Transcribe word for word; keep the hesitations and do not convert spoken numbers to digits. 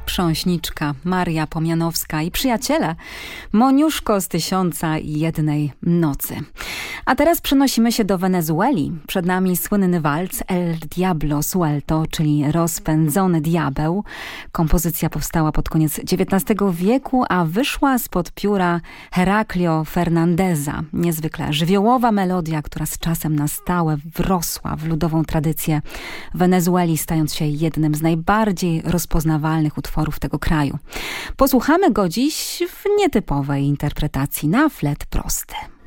Prząśniczka Maria Pomianowska i przyjaciele Moniuszko z Tysiąca i Jednej Nocy. A teraz przenosimy się do Wenezueli. Przed nami słynny walc El Diablo Suelto, czyli Rozpędzony Diabeł. Kompozycja powstała pod koniec dziewiętnastego wieku, a wyszła spod pióra Heraklio Fernandeza. Niezwykle żywiołowa melodia, która z czasem na stałe wrosła w ludową tradycję Wenezueli, stając się jednym z najbardziej rozpoznawalnych utworów tego kraju. Posłuchamy go dziś w nietypowej interpretacji na flet prosty.